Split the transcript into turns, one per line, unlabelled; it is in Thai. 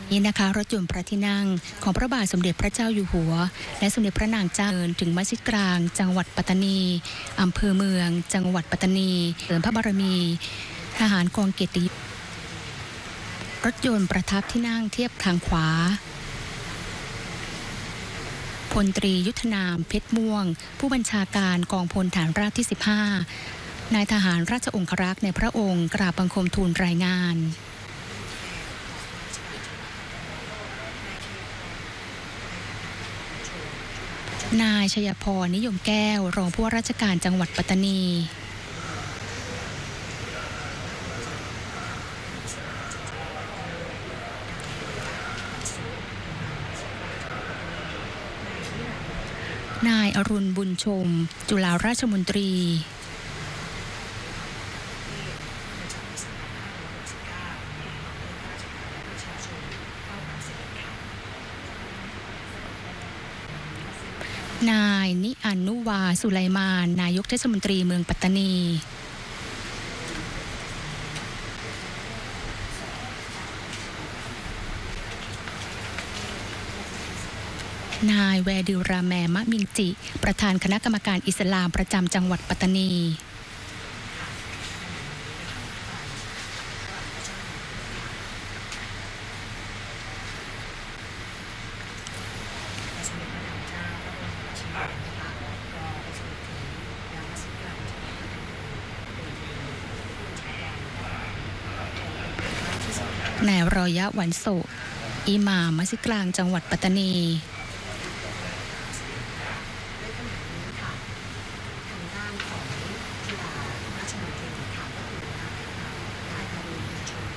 นี่นะคะรถยนต์พระที่นั่งของพระบาทสมเด็จพระเจ้าอยู่หัวและสมเด็จพระนางเจ้าถึงมัสยิดกลางจังหวัดปัตตานีอำเภอเมืองจังหวัดปัตตานีเสริมพระบารมีทหารกองเกียรติยศรถยนต์ประทับที่นั่งเทียบทางขวาพลตรียุทธนามเพชรม่วงผู้บัญชาการกองพลฐานราบที่15นายทหารราชองครักษ์ในพระองค์กราบบังคมทูลรายงานนายชยพรนิยมแก้วรองผู้ว่าราชการจังหวัดปัตตานีนายอรุณบุญชมจุฬาราชมนตรีนายนิอันนุวาสุไลมานนายกเทศมนตรีเมืองปัตตานีนายแวดิลราแมมะมิงจิประธานคณะกรรมการอิสลามประจำจังหวัดปัตตานีนายรอยะหวันโศอิหม่ามมัสยิดกลางจังหวัดปัตตานี